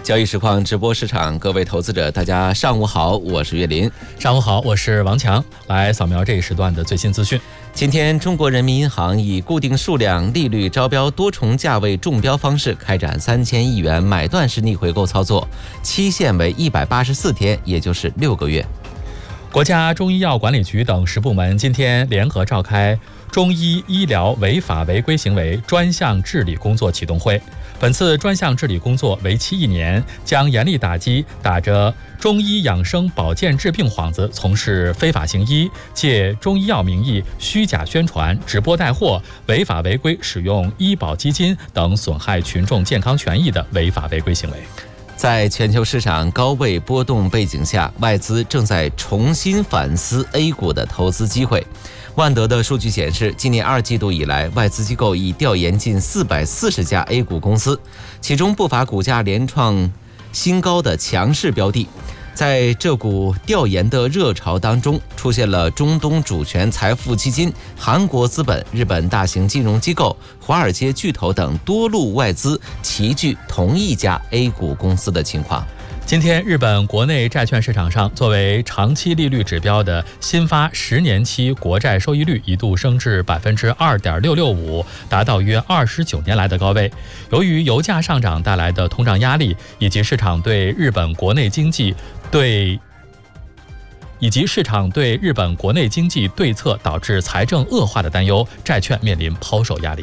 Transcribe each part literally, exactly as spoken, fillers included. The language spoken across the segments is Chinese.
交易实况直播市场，各位投资者，大家上午好，我是岳林。 上午好，我是王强。来扫描这一时段的最新资讯。 今天，中国人民银行以固定数量、利率招标多重价位中标方式开展三千亿元买断式逆回购操作，期限为一百八十四天，也就是六个月。 国家中医药管理局等十部门今天联合召开中医医疗违法违规行为专项治理工作启动会。本次专项治理工作为期一年，将严厉打击打着中医养生保健治病幌子从事非法行医、借中医药名义虚假宣传、直播带货、违法违规使用医保基金等损害群众健康权益的违法违规行为。 在全球市场高位波动背景下，外资正在重新反思 A 股的投资机会。万德的数据显示，今年二季度以来，外资机构已调研近四百四十家 A 股公司，其中不乏股价连创新高的强势标的。在这股调研的热潮当中，出现了中东主权财富基金、韩国资本、日本大型金融机构、华尔街巨头等多路外资齐聚同一家 A 股公司的情况。 今天，日本国内债券市场上，作为长期利率指标的新发十年期国债收益率一度升至百分之二点六六五，达到约二十九年来的高位。由于油价上涨带来的通胀压力，以及市场对日本国内经济对以及市场对日本国内经济对策导致财政恶化的担忧，债券面临抛售压力。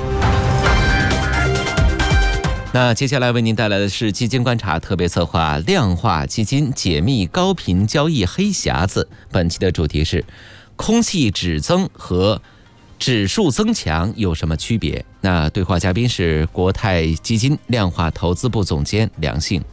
那接下来为您带来的是基金观察特别策划量化基金解密高频交易黑匣子。本期的主题是空气指增和指数增强有什么区别？那对话嘉宾是国泰基金量化投资部总监梁信。